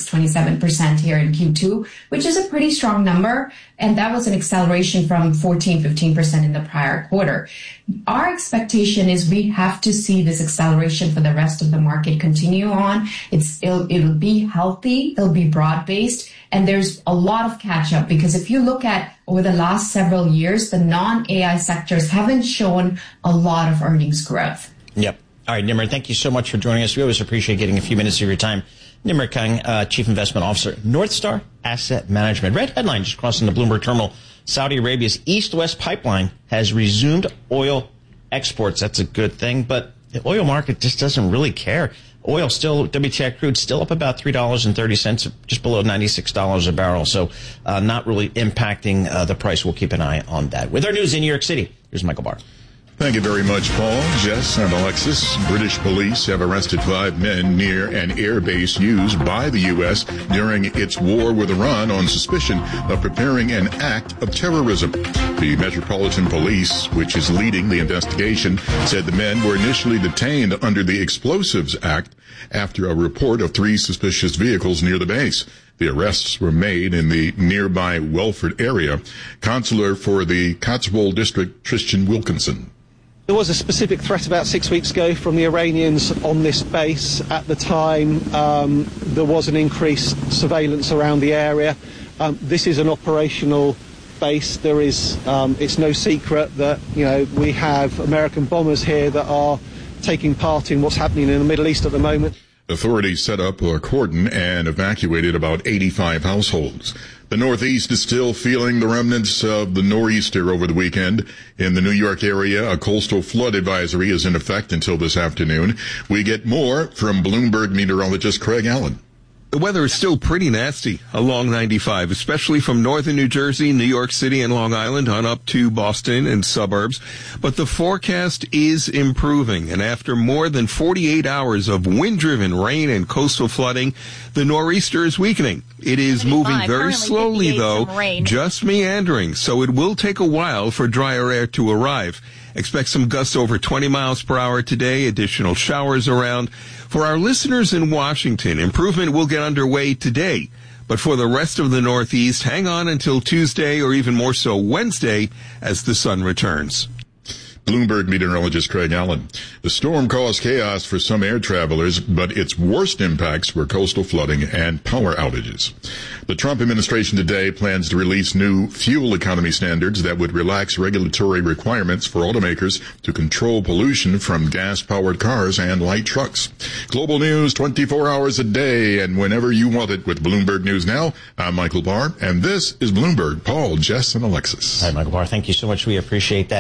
26-27% here in Q2, which is a pretty strong number. And that was an acceleration from 14-15% in the prior quarter. Our expectation is we have to see this acceleration for the rest of the market continue on. It'll be healthy, it'll be broad-based, and there's a lot of catch-up, because if you look at over the last several years, the non-AI sectors haven't shown a lot of earnings growth. Yep. All right, Nimrit, thank you so much for joining us. We always appreciate getting a few minutes of your time. Nimrit Kang, Chief Investment Officer, North Star Asset Management. Red headline just crossing the Bloomberg terminal. Saudi Arabia's East-West pipeline has resumed oil exports. That's a good thing, but the oil market just doesn't really care. Oil still, WTI crude still up about $3.30, just below $96 a barrel. So not really impacting the price. We'll keep an eye on that. With our news in New York City, here's Michael Barr. Thank you very much, Paul, Jess, and Alexis. British police have arrested 5 men near an air base used by the U.S. during its war with Iran on suspicion of preparing an act of terrorism. The Metropolitan Police, which is leading the investigation, said the men were initially detained under the Explosives Act after a report of 3 suspicious vehicles near the base. The arrests were made in the nearby Welford area. Consular for the Cotswold District, Tristan Wilkinson. There was a specific threat about 6 weeks ago from the Iranians on this base. At the time, there was an increased surveillance around the area. This is an operational base. There is, it's no secret that, we have American bombers here that are taking part in what's happening in the Middle East at the moment. Authorities set up a cordon and evacuated about 85 households. The Northeast is still feeling the remnants of the nor'easter over the weekend. In the New York area, a coastal flood advisory is in effect until this afternoon. We get more from Bloomberg meteorologist Craig Allen. The weather is still pretty nasty along 95, especially from northern New Jersey, New York City, and Long Island on up to Boston and suburbs. But the forecast is improving, and after more than 48 hours of wind-driven rain and coastal flooding, the nor'easter is weakening. It is moving very slowly, though, just meandering, so it will take a while for drier air to arrive. Expect some gusts over 20 miles per hour today, additional showers around. For our listeners in Washington, improvement will get underway today. But for the rest of the Northeast, hang on until Tuesday or even more so Wednesday as the sun returns. Bloomberg meteorologist Craig Allen. The storm caused chaos for some air travelers, but its worst impacts were coastal flooding and power outages. The Trump administration today plans to release new fuel economy standards that would relax regulatory requirements for automakers to control pollution from gas-powered cars and light trucks. Global news 24 hours a day and whenever you want it with Bloomberg News Now. I'm Michael Barr, and this is Bloomberg. Paul, Jess, and Alexis. Hi, Michael Barr. Thank you so much. We appreciate that.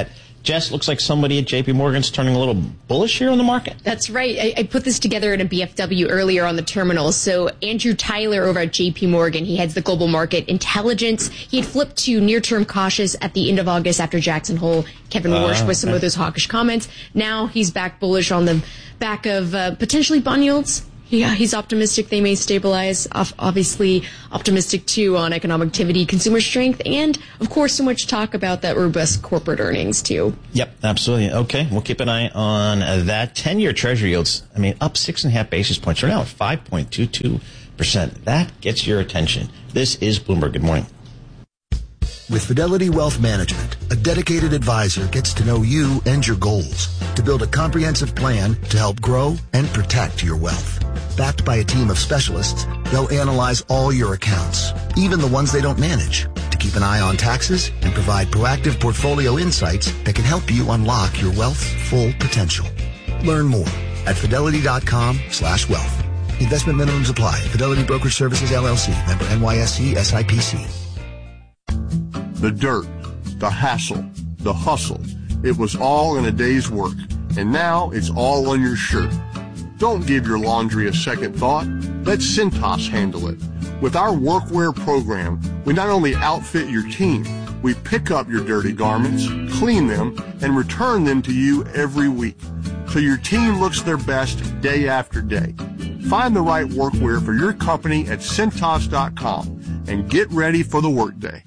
Jess, looks like somebody at JP Morgan's turning a little bullish here on the market. That's right. I put this together in a BFW earlier on the terminal. So Andrew Tyler over at JP Morgan, he heads the global market intelligence. He had flipped to near-term cautious at the end of August after Jackson Hole, Kevin Warsh with some of those hawkish comments. Now he's back bullish on the back of potentially bond yields. Yeah, he's optimistic they may stabilize. Obviously optimistic, too, on economic activity, consumer strength, and, of course, so much talk about that robust corporate earnings, too. Yep, absolutely. Okay, we'll keep an eye on that. 10-year Treasury yields, up 6.5 basis points. We're now at 5.22%. That gets your attention. This is Bloomberg. Good morning. With Fidelity Wealth Management, a dedicated advisor gets to know you and your goals to build a comprehensive plan to help grow and protect your wealth. Backed by a team of specialists, they'll analyze all your accounts, even the ones they don't manage, to keep an eye on taxes and provide proactive portfolio insights that can help you unlock your wealth's full potential. Learn more at fidelity.com/wealth. Investment minimums apply. Fidelity Brokerage Services, LLC. Member NYSE, SIPC. The dirt, the hassle, the hustle. It was all in a day's work, and now it's all on your shirt. Don't give your laundry a second thought. Let Cintas handle it. With our workwear program, we not only outfit your team, we pick up your dirty garments, clean them, and return them to you every week, so your team looks their best day after day. Find the right workwear for your company at Cintas.com and get ready for the workday.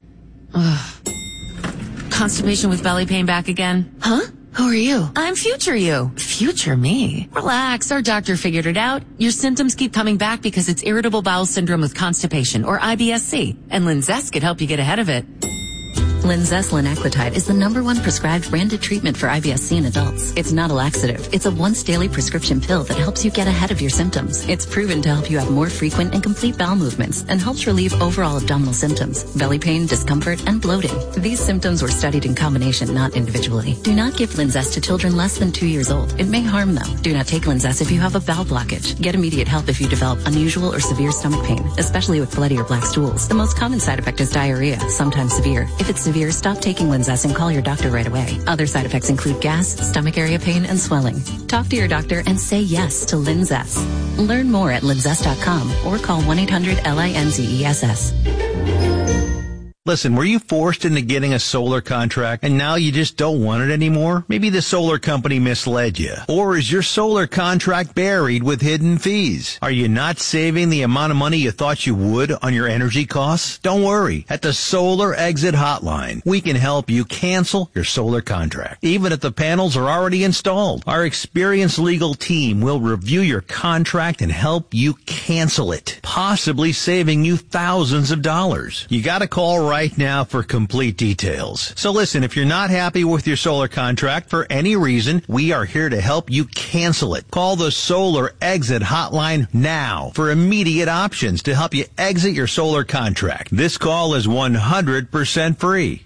Constipation with belly pain back again? Huh? Who are you? I'm future you. Future me? Relax, our doctor figured it out. Your symptoms keep coming back because it's irritable bowel syndrome with constipation, or IBS-C, and Linzess could help you get ahead of it. Linzess linaclotide is the #1 prescribed branded treatment for IBS-C in adults. It's not a laxative. It's a once-daily prescription pill that helps you get ahead of your symptoms. It's proven to help you have more frequent and complete bowel movements and helps relieve overall abdominal symptoms, belly pain, discomfort, and bloating. These symptoms were studied in combination, not individually. Do not give Linzess to children less than 2 years old. It may harm them. Do not take Linzess if you have a bowel blockage. Get immediate help if you develop unusual or severe stomach pain, especially with bloody or black stools. The most common side effect is diarrhea, sometimes severe. If it's severe, stop taking Linzess and call your doctor right away. Other side effects include gas, stomach area pain, and swelling. Talk to your doctor and say yes to Linzess. Learn more at linzess.com or call 1-800-LINZESS. Listen, were you forced into getting a solar contract and now you just don't want it anymore? Maybe the solar company misled you. Or is your solar contract buried with hidden fees? Are you not saving the amount of money you thought you would on your energy costs? Don't worry. At the Solar Exit Hotline, we can help you cancel your solar contract, even if the panels are already installed. Our experienced legal team will review your contract and help you cancel it, possibly saving you thousands of dollars. You gotta call right now for complete details. So listen, if you're not happy with your solar contract for any reason, we are here to help you cancel it. Call the Solar Exit Hotline now for immediate options to help you exit your solar contract. This call is 100% free.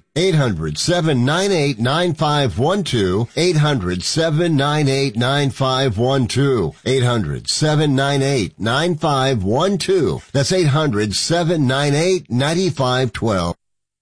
800-798-9512. 800-798-9512. 800-798-9512. That's 800-798-9512.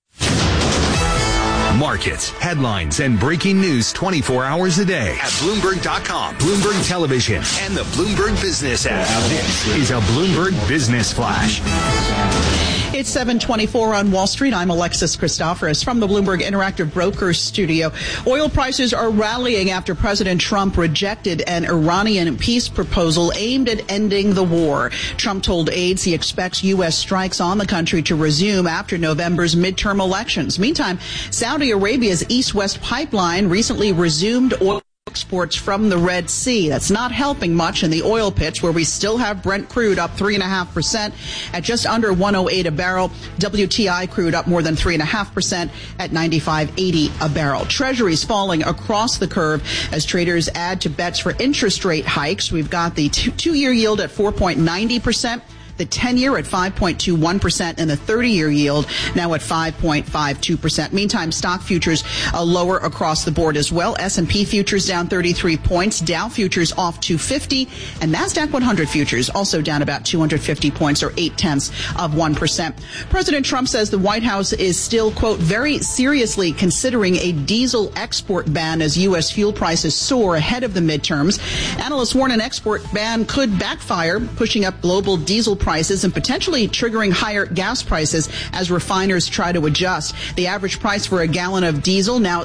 Markets, headlines, and breaking news 24 hours a day at Bloomberg.com, Bloomberg Television, and the Bloomberg Business app. This is a Bloomberg Business Flash. It's 7:24 on Wall Street. I'm Alexis Christoforous from the Bloomberg Interactive Brokers studio. Oil prices are rallying after President Trump rejected an Iranian peace proposal aimed at ending the war. Trump told aides he expects U.S. strikes on the country to resume after November's midterm elections. Meantime, Saudi Arabia's East-West pipeline recently resumed oil exports from the Red Sea. That's not helping much in the oil pits, where we still have Brent crude up 3.5% at just under 108 a barrel. WTI crude up more than 3.5% at 95.80 a barrel. Treasuries falling across the curve as traders add to bets for interest rate hikes. We've got the two-year yield at 4.90%. The 10-year at 5.21% and the 30-year yield now at 5.52%. Meantime, stock futures lower across the board as well. S&P futures down 33 points. Dow futures off 250. And NASDAQ 100 futures also down about 250 points, or 0.8%. President Trump says the White House is still, quote, very seriously considering a diesel export ban as U.S. fuel prices soar ahead of the midterms. Analysts warn an export ban could backfire, pushing up global diesel prices and potentially triggering higher gas prices as refiners try to adjust. The average price for a gallon of diesel now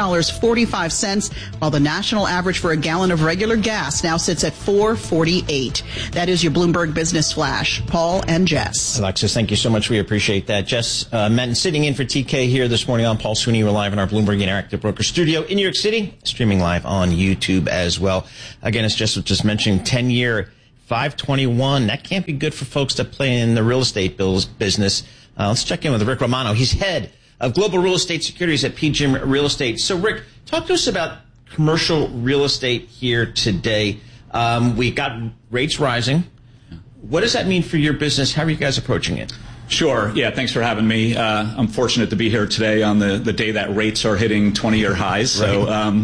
$6.45, while the national average for a gallon of regular gas now sits at $4.48. That is your Bloomberg Business Flash. Paul and Jess. Alexis, thank you so much. We appreciate that. Jess Menton sitting in for TK here this morning. I'm Paul Sweeney. We're live in our Bloomberg Interactive Broker studio in New York City, streaming live on YouTube as well. Again, as Jess was just mentioning, 10-year 521. That can't be good for folks that play in the real estate business. Let's check in with Rick Romano. He's head of global real estate securities at PGIM Real Estate. So, Rick, talk to us about commercial real estate here today. We got rates rising. What does that mean for your business? How are you guys approaching it? Sure. Yeah, thanks for having me. I'm fortunate to be here today on the day that rates are hitting 20-year highs. So,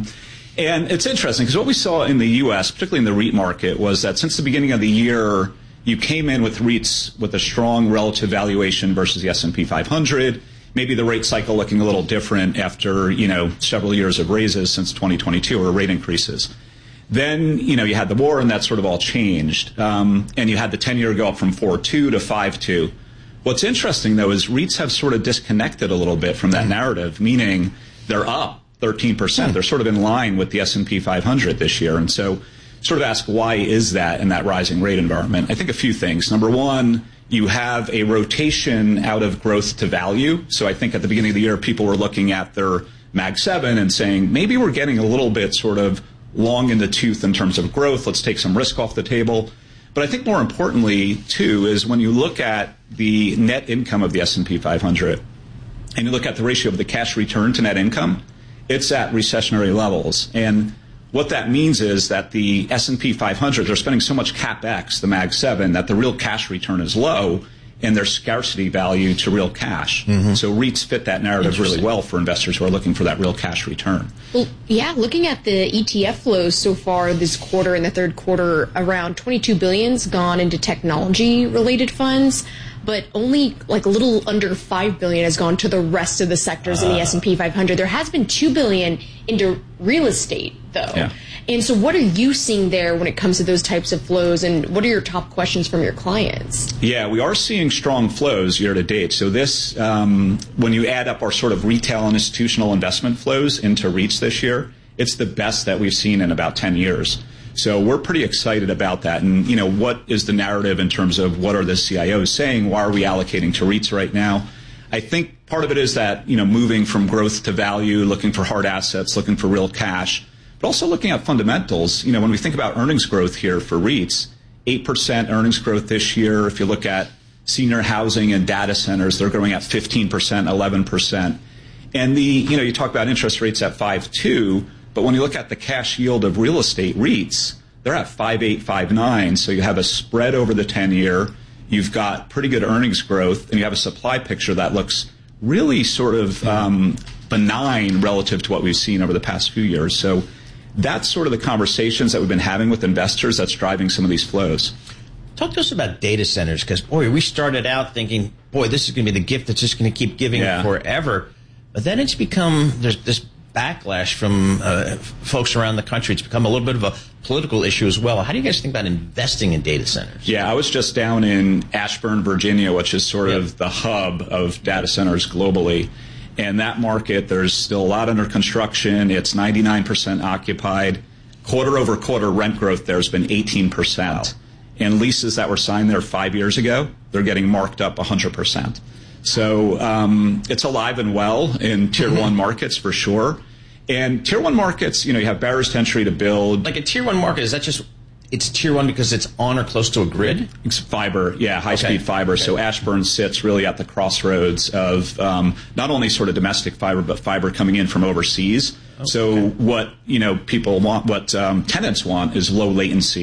and it's interesting because what we saw in the U.S., particularly in the REIT market, was that since the beginning of the year, you came in with REITs with a strong relative valuation versus the S&P 500. Maybe the rate cycle looking a little different after, several years of raises since 2022 or rate increases. Then, you had the war and that sort of all changed. And you had the 10-year go up from 4.2 to 5.2. What's interesting, though, is REITs have sort of disconnected a little bit from that narrative, meaning they're up 13%. They're sort of in line with the S&P 500 this year. And so sort of ask, why is that in that rising rate environment? I think a few things. Number one, you have a rotation out of growth to value. So I think at the beginning of the year, people were looking at their Mag 7 and saying, maybe we're getting a little bit sort of long in the tooth in terms of growth. Let's take some risk off the table. But I think more importantly, too, is when you look at the net income of the S&P 500 and you look at the ratio of the cash return to net income, it's at recessionary levels. And what that means is that the S&P 500, they're spending so much CapEx, the Mag 7, that the real cash return is low and there's scarcity value to real cash. So REITs fit that narrative really well for investors who are looking for that real cash return. Well, yeah, looking at the ETF flows so far this quarter, in the third quarter, around $22 billion's gone into technology-related funds, but only like a little under $5 billion has gone to the rest of the sectors in the S&P 500. There has been $2 billion into real estate, though. Yeah. And so what are you seeing there when it comes to those types of flows, and what are your top questions from your clients? Yeah, we are seeing strong flows year to date. So this, when you add up our sort of retail and institutional investment flows into REITs this year, it's the best that we've seen in about 10 years. So we're pretty excited about that. And, what is the narrative in terms of what are the CIOs saying? Why are we allocating to REITs right now? I think part of it is that, moving from growth to value, looking for hard assets, looking for real cash, but also looking at fundamentals. When we think about earnings growth here for REITs, 8% earnings growth this year. If you look at senior housing and data centers, they're growing at 15%, 11%. And you talk about interest rates at 5.2, but when you look at the cash yield of real estate REITs, they're at 5.8, 5.9. So you have a spread over the 10-year. You've got pretty good earnings growth, and you have a supply picture that looks really sort of benign relative to what we've seen over the past few years. So that's sort of the conversations that we've been having with investors that's driving some of these flows. Talk to us about data centers, because, boy, we started out thinking, boy, this is going to be the gift that's just going to keep giving forever. But then it's become, there's this backlash from folks around the country. It's become a little bit of a political issue as well. How do you guys think about investing in data centers? Yeah, I was just down in Ashburn, Virginia, which is sort of the hub of data centers globally. And that market, there's still a lot under construction. It's 99% occupied. Quarter over quarter rent growth there has been 18%. Wow. And leases that were signed there 5 years ago, they're getting marked up 100%. So it's alive and well in Tier 1 markets for sure. And Tier 1 markets, you have barriers to entry to build. Like a Tier 1 market, is that just, it's Tier 1 because it's on or close to a grid? It's fiber, high-speed fiber. Okay. So Ashburn sits really at the crossroads of not only sort of domestic fiber, but fiber coming in from overseas. Okay. So what people want, what tenants want is low latency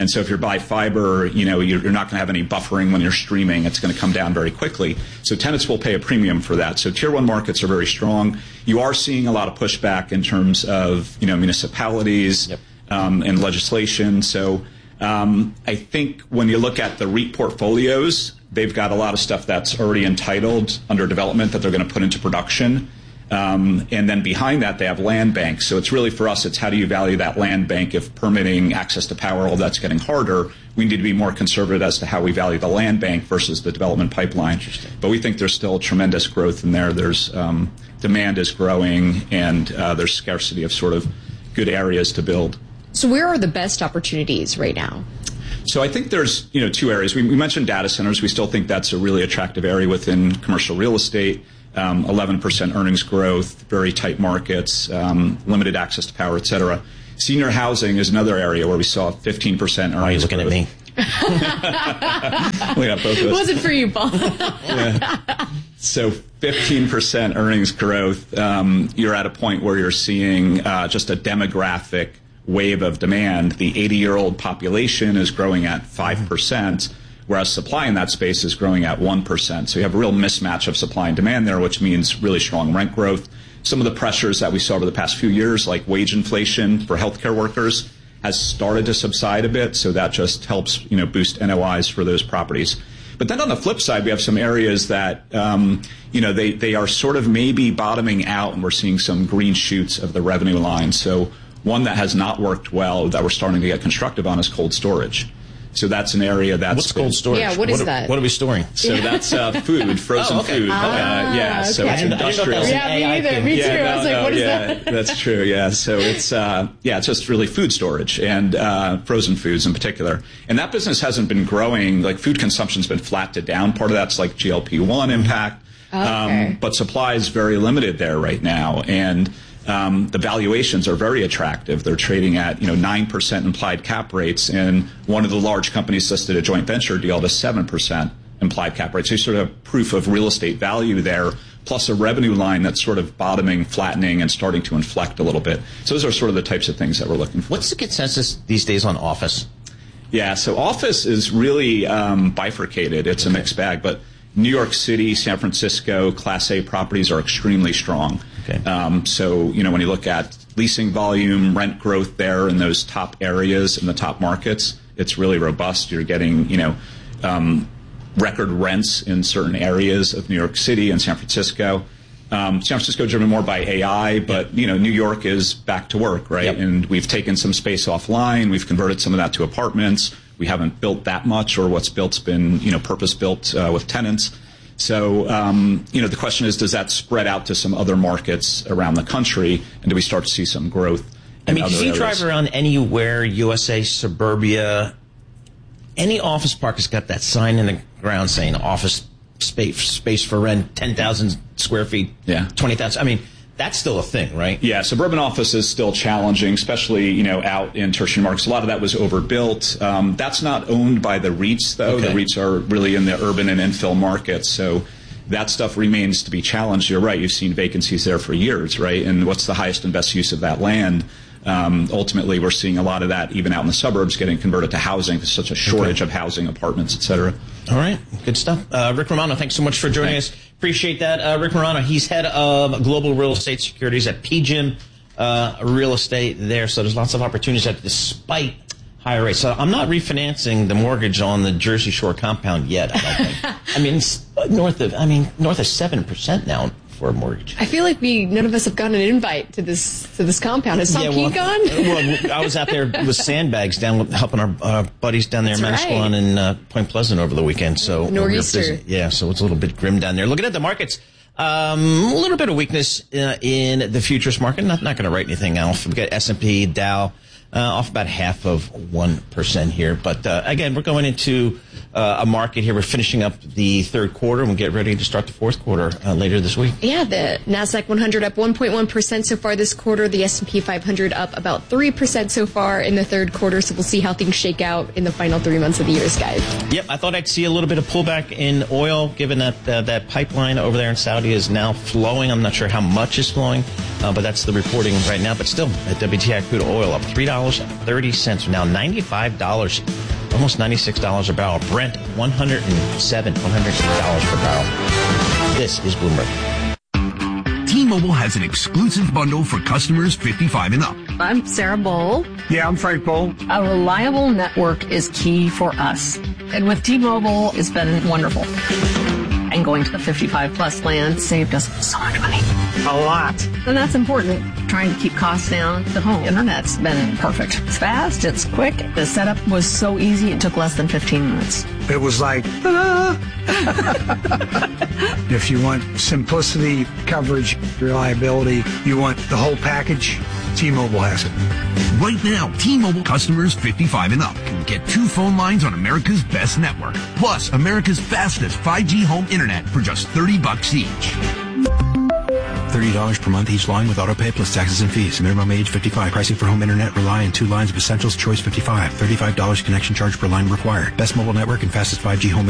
And so if you're by fiber, you're not going to have any buffering when you're streaming. It's going to come down very quickly. So tenants will pay a premium for that. So tier one markets are very strong. You are seeing a lot of pushback in terms of, municipalities and legislation. So I think when you look at the REIT portfolios, they've got a lot of stuff that's already entitled under development that they're going to put into production. And then behind that, they have land banks. So it's really for us, it's how do you value that land bank if permitting, access to power, all that's getting harder. We need to be more conservative as to how we value the land bank versus the development pipeline. But we think there's still tremendous growth in there. There's demand is growing, and there's scarcity of sort of good areas to build. So where are the best opportunities right now? So I think there's, two areas. We mentioned data centers. We still think that's a really attractive area within commercial real estate. 11% earnings growth, very tight markets, limited access to power, et cetera. Senior housing is another area where we saw 15% earnings growth. Why are you looking at me? We got both of us. It wasn't for you, Paul. Yeah. So 15% earnings growth. You're at a point where you're seeing just a demographic wave of demand. The 80-year-old population is growing at 5%. Whereas supply in that space is growing at 1%. So you have a real mismatch of supply and demand there, which means really strong rent growth. Some of the pressures that we saw over the past few years, like wage inflation for healthcare workers, has started to subside a bit. So that just helps, boost NOIs for those properties. But then on the flip side, we have some areas that, they are sort of maybe bottoming out, and we're seeing some green shoots of the revenue line. So one that has not worked well that we're starting to get constructive on is cold storage. So that's an area that's... What's cold storage? Yeah, what is that? What are we storing? So that's food, frozen food. So it's industrial. Yeah, me too. I was like, what is that? That's true, yeah. So it's just really food storage and frozen foods in particular. And that business hasn't been growing. Like food consumption's been flat to down. Part of that's like GLP-1 impact. Okay. But supply is very limited there right now. And the valuations are very attractive. They're trading at 9% implied cap rates, and one of the large companies listed a joint venture deal at a 7% implied cap rate. So you sort of proof of real estate value there, plus a revenue line that's sort of bottoming, flattening, and starting to inflect a little bit. So those are sort of the types of things that we're looking for. What's the consensus these days on office? Yeah, so office is really bifurcated. It's a mixed bag, but New York City, San Francisco, Class A properties are extremely strong. Okay. So, when you look at leasing volume, rent growth there in those top areas, in the top markets, it's really robust. You're getting, record rents in certain areas of New York City and San Francisco. San Francisco driven more by AI, but, New York is back to work, right? Yep. And we've taken some space offline. We've converted some of that to apartments. We haven't built that much, or what's built's been, purpose-built with tenants. So, the question is, does that spread out to some other markets around the country, and do we start to see some growth in other if you areas? drive around anywhere, USA, suburbia, any office park has got that sign in the ground saying office space for rent, 10,000 square feet, 20,000. I mean, that's still a thing, right? Yeah, suburban office is still challenging, especially, out in tertiary markets. A lot of that was overbuilt. That's not owned by the REITs, though. Okay. The REITs are really in the urban and infill markets, so that stuff remains to be challenged. You're right. You've seen vacancies there for years, right? And what's the highest and best use of that land? Ultimately, we're seeing a lot of that even out in the suburbs getting converted to housing. There's such a shortage of housing, apartments, et cetera. All right. Good stuff. Rick Marano, thanks so much for joining us. Appreciate that. Rick Marano, he's head of global real estate securities at PGIM Real Estate there. So there's lots of opportunities that despite higher rates. So I'm not refinancing the mortgage on the Jersey Shore compound yet, I don't think. I mean, it's north of 7% now for a mortgage. I feel like none of us have gotten an invite to this compound. Has Tom Keene gone? Well, I was out there with sandbags helping our buddies down there in Manasquan and Point Pleasant over the weekend. So Nor'easter. Yeah, so it's a little bit grim down there. Looking at the markets, a little bit of weakness in the futures market. Not going to write anything else. We've got S&P, Dow, off about 0.5% here. But again, we're going into a market here. We're finishing up the third quarter, and we'll get ready to start the fourth quarter later this week. Yeah, the NASDAQ 100 up 1.1% so far this quarter. The S&P 500 up about 3% so far in the third quarter. So we'll see how things shake out in the final 3 months of the year, guys. Yep, I thought I'd see a little bit of pullback in oil, given that that pipeline over there in Saudi is now flowing. I'm not sure how much is flowing, but that's the reporting right now. But still, at WTI crude oil up $3.30, now $95. Almost $96 a barrel. Brent, $108 per barrel. This is Bloomberg. T-Mobile has an exclusive bundle for customers 55 and up. I'm Sarah Bowl. Yeah, I'm Frank Bowl. A reliable network is key for us. And with T-Mobile, it's been wonderful. And going to the 55 plus plan saved us so much money. A lot. And that's important. Trying to keep costs down. The home internet's been perfect. It's fast, it's quick. The setup was so easy, it took less than 15 minutes. It was like, If you want simplicity, coverage, reliability, you want the whole package, T-Mobile has it. Right now, T-Mobile customers 55 and up can get 2 phone lines on America's best network, plus America's fastest 5G home internet for just $30 each. $30 per month each line with autopay plus taxes and fees. Minimum age 55. Pricing for home internet rely on 2 lines of Essentials Choice 55. $35 connection charge per line required. Best mobile network and fastest 5G home